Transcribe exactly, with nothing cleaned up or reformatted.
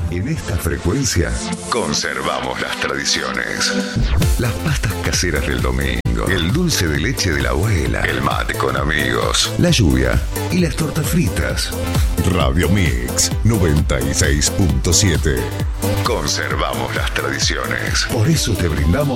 En esta frecuencia conservamos las tradiciones. Las pastas caseras del domingo, el dulce de leche de la abuela, el mate con amigos, la lluvia y las tortas fritas. Radio Mix noventa y seis punto siete. Conservamos las tradiciones. Por eso te brindamos